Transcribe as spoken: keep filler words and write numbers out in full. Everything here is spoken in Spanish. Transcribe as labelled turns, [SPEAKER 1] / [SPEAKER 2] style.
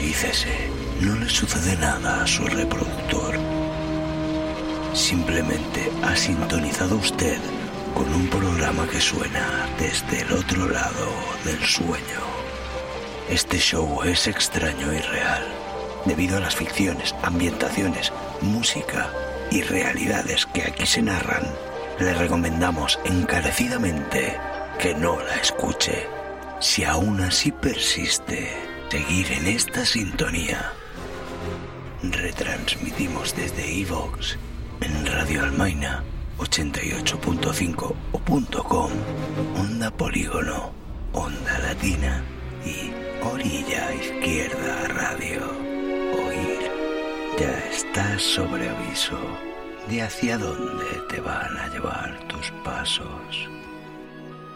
[SPEAKER 1] Tranquilícese, no le sucede nada a su reproductor. Simplemente ha sintonizado usted con un programa que suena desde el otro lado del sueño. Este show es extraño y real, debido a las ficciones, ambientaciones, música y realidades que aquí se narran. Le recomendamos encarecidamente que no la escuche. Si aún así persiste seguir en esta sintonía, retransmitimos desde iVoox, en Radio Almaina ochenta y ocho punto cinco o .com, Onda Polígono, Onda Latina y Orilla Izquierda Radio. Oír ya está sobre aviso de hacia dónde te van a llevar tus pasos.